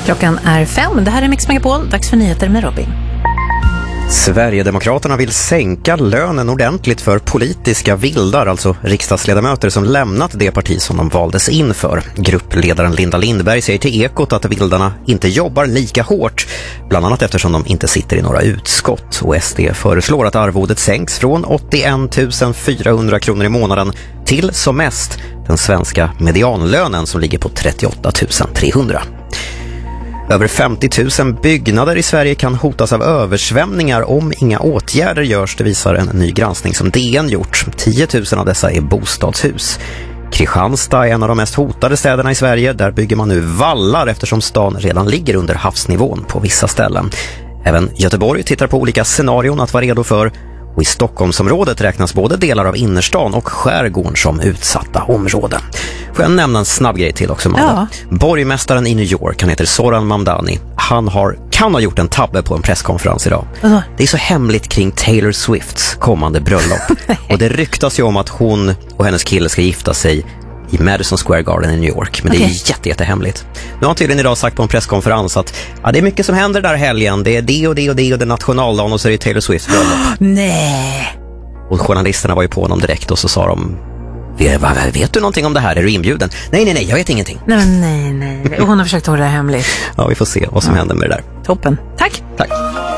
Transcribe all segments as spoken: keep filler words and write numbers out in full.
Klockan är fem. Det här är Mix Megapol. Dags för nyheter med Robin. Sverigedemokraterna vill sänka lönen ordentligt för politiska vildar, alltså riksdagsledamöter som lämnat det parti som de valdes in för. Gruppledaren Linda Lindberg säger till Ekot att vildarna inte jobbar lika hårt, bland annat eftersom de inte sitter i några utskott. Och S D föreslår att arvodet sänks från åttioen tusen fyrahundra kronor i månaden till som mest den svenska medianlönen som ligger på trettioåtta tusen trehundra. Över femtio tusen byggnader i Sverige kan hotas av översvämningar om inga åtgärder görs, det visar en ny granskning som D N gjort. tio tusen av dessa är bostadshus. Kristianstad är en av de mest hotade städerna i Sverige. Där bygger man nu vallar eftersom stan redan ligger under havsnivån på vissa ställen. Även Göteborg tittar på olika scenarion att vara redo för. Och i Stockholmsområdet räknas både delar av innerstan och skärgården som utsatta områden. Får jag nämna en snabb grej till också, Amanda? Ja. Borgmästaren i New York, han heter Zoran Mamdani. Han har, kan ha gjort en tabbe på en presskonferens idag. Uh-huh. Det är så hemligt kring Taylor Swifts kommande bröllop. Och det ryktas ju om att hon och hennes kille ska gifta sig i Madison Square Garden i New York. Men okay. Det är jätte, jättehemligt. Nu har han tydligen idag sagt på en presskonferens att ja, det är mycket som händer där helgen. Det är det och det och det och det är nationaldagen och så är det Taylor Swift bröllop. Nej! Och journalisterna var ju på honom direkt och så sa de: vet du någonting om det här? Är du inbjuden? Nej, nej, nej, jag vet ingenting. Nej, men nej, nej. Och hon har försökt hålla det hemligt. Ja, vi får se vad som ja. händer med det där. Toppen. Tack. Tack.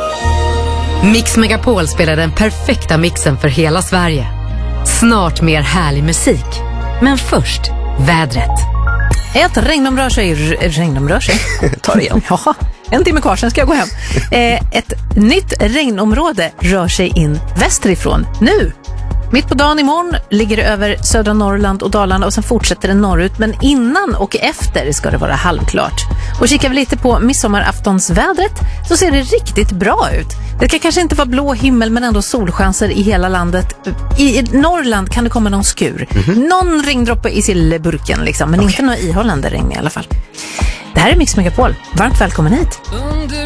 Mix Megapol spelar den perfekta mixen för hela Sverige. Snart mer härlig musik. Men först, vädret. Ett regnom rör sig. Regnom rör sig. Ta det igen. Ja, en timme kvar, sen ska jag gå hem. Eh, ett nytt regnområde rör sig in västerifrån nu. Mitt på dagen imorgon ligger det över södra Norrland och Dalarna och sen fortsätter det norrut. Men innan och efter ska det vara halvklart. Och kikar vi lite på midsommaraftonsvädret så ser det riktigt bra ut. Det kan kanske inte vara blå himmel men ändå solchanser i hela landet. I Norrland kan det komma någon skur. Mm-hmm. Någon regndroppe i sillburken liksom, men okay. inte någon ihållande regn i alla fall. Det här är Mix Megapol. Varmt välkommen hit.